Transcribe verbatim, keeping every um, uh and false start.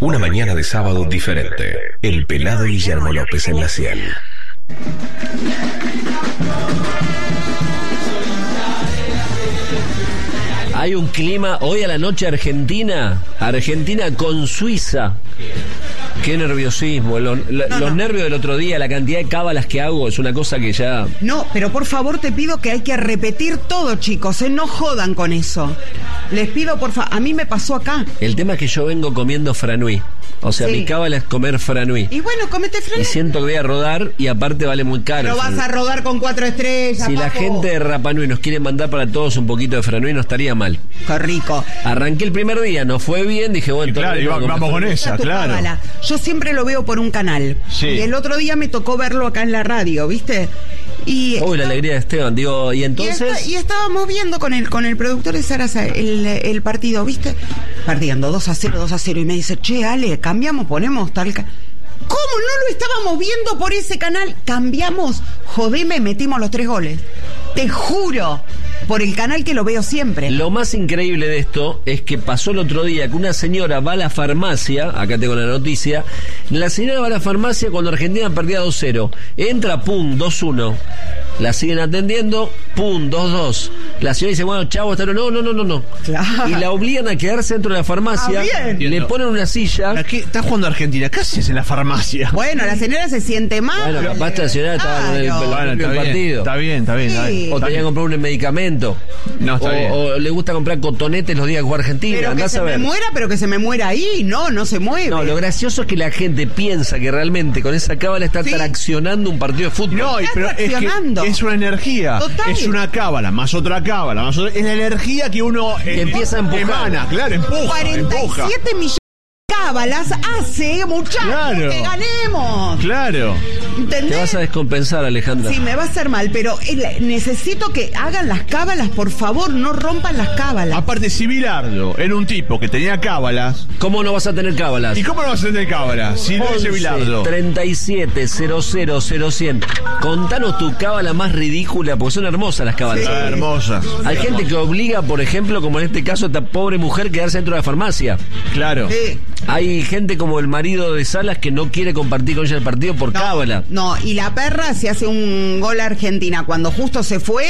Una mañana de sábado diferente. El pelado Guillermo López en la cien. Hay un clima hoy a la noche Argentina, Argentina con Suiza. Qué nerviosismo, lo, lo, no, los no. nervios del otro día, la cantidad de cábalas que hago es una cosa que ya... No, pero por favor te pido que hay que repetir todo, chicos, ¿eh? No jodan con eso. Les pido por favor, a mí me pasó acá. El tema es que yo vengo comiendo franui. O sea, sí. mi cábala es comer franui. Y bueno, comete franui. Y siento que voy a rodar y aparte vale muy caro. Pero vas a rodar con cuatro estrellas, Si papo. La gente de Rapa Nui nos quiere mandar para todos un poquito de franui, no estaría mal. Qué rico. Arranqué el primer día, no fue bien, dije, bueno... Y claro, y vamos, vamos con esa, claro. Cábala. Yo siempre lo veo por un canal. Sí. Y el otro día me tocó verlo acá en la radio, ¿viste? Y Uy, la alegría de Esteban, digo, y entonces... Y, está, y estábamos viendo con el, con el productor de Sarasa el, el partido, ¿viste? Perdiendo dos a cero, dos a cero. Y me dice, che, Ale, cambiamos, ponemos tal... Ca... ¿Cómo no lo estábamos viendo por ese canal? Cambiamos, jodeme, metimos los tres goles. Te juro, por el canal que lo veo siempre. Lo más increíble de esto es que pasó el otro día que una señora va a la farmacia, acá tengo la noticia, la señora va a la farmacia cuando Argentina perdía dos cero, entra, pum, dos uno, la siguen atendiendo, pum, dos dos, la señora dice, bueno, chavo, hasta no, no, no, no, no, claro. Y la obligan a quedarse dentro de la farmacia, ah, bien. le ponen una silla. ¿Qué? ¿Estás jugando a Argentina? ¿Qué haces en la farmacia? Bueno, la señora se siente mal. Bueno, capaz esta señora estaba claro. en el, el, bueno, el está partido. Bien, está bien, está bien. Está bien. O tenía que comprar un medicamento. No, está o, bien. o le gusta comprar cotonetes los días que juega Argentina. Pero Andás que se a ver. me muera, pero que se me muera ahí. No, no se mueve. No, lo gracioso es que la gente piensa que realmente con esa cábala está sí. traccionando un partido de fútbol. No, pero es que es una energía. Total. Es una cábala, más otra cábala, más otra... Es la energía que uno que eh, empieza a empujar. Emana, claro, empuja, cuarenta y siete empuja. millones de cábalas hace, muchachos, claro. que ganemos. Claro. ¿Entendés? Te vas a descompensar, Alejandra. Sí, me va a hacer mal, pero eh, necesito que hagan las cábalas, por favor, no rompan las cábalas. Aparte, si Bilardo era un tipo que tenía cábalas... ¿Cómo no vas a tener cábalas? ¿Y cómo no vas a tener cábalas? Si no es Bilardo. treinta y siete, cero cero cero cien. Contanos tu cábala más ridícula, porque son hermosas las cábalas. Sí. Ah, hermosas. Hay gente que obliga, por ejemplo, como en este caso, a esta pobre mujer quedarse dentro de la farmacia. Claro. Sí. Hay gente como el marido de Salas que no quiere compartir con ella el partido por No, cábala. no, y la perra se hace un gol a Argentina cuando justo se fue.